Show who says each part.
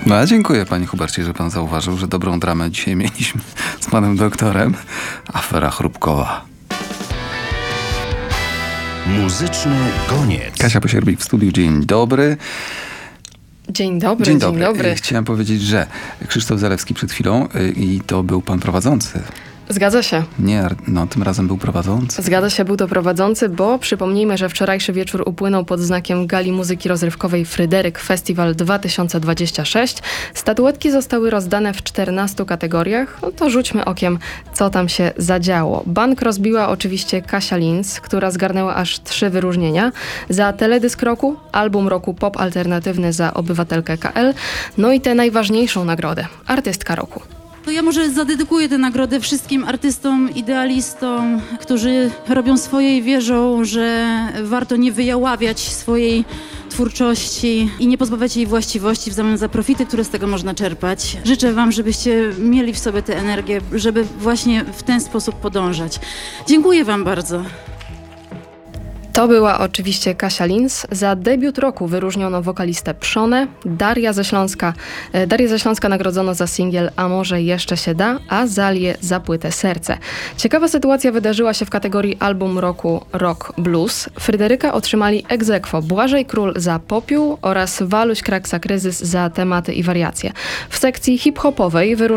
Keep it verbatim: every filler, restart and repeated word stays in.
Speaker 1: No a dziękuję panie Hubercie, że pan zauważył, że dobrą dramę dzisiaj mieliśmy z panem doktorem. Afera chrupkowa.
Speaker 2: Muzyczny koniec.
Speaker 1: Kasia Posierbik w studiu. Dzień dobry.
Speaker 3: Dzień dobry,
Speaker 1: Dzień
Speaker 3: dzień
Speaker 1: dobry.
Speaker 3: dobry.
Speaker 1: Chciałem powiedzieć, że Krzysztof Zalewski przed chwilą y, i to był pan prowadzący.
Speaker 3: Zgadza się.
Speaker 1: Nie, no tym razem był prowadzący.
Speaker 3: Zgadza się, był to prowadzący, bo przypomnijmy, że wczorajszy wieczór upłynął pod znakiem Gali Muzyki Rozrywkowej Fryderyk Festival dwa tysiące dwadzieścia sześć. Statuetki zostały rozdane w czternastu kategoriach. No to rzućmy okiem, co tam się zadziało. Bank rozbiła oczywiście Kasia Linz, która zgarnęła aż trzy wyróżnienia. Za teledysk roku, album roku pop alternatywny za Obywatelkę K L, no i tę najważniejszą nagrodę, artystka roku.
Speaker 4: To ja może zadedykuję tę nagrodę wszystkim artystom, idealistom, którzy robią swoje i wierzą, że warto nie wyjaławiać swojej twórczości i nie pozbawiać jej właściwości w zamian za profity, które z tego można czerpać. Życzę wam, żebyście mieli w sobie tę energię, żeby właśnie w ten sposób podążać. Dziękuję wam bardzo.
Speaker 3: To była oczywiście Kasia Linz. Za debiut roku wyróżniono wokalistę Przonę, Daria ze Śląska. E, Darię ze Śląska nagrodzono za singiel A może jeszcze się da, a Zalię za płytę Serce. Ciekawa sytuacja wydarzyła się w kategorii album roku Rock Blues. Fryderyka otrzymali ex aequo Błażej Król za Popiół oraz Waluś Kraksa Kryzys za Tematy i wariacje. W sekcji hip-hopowej wyróżniono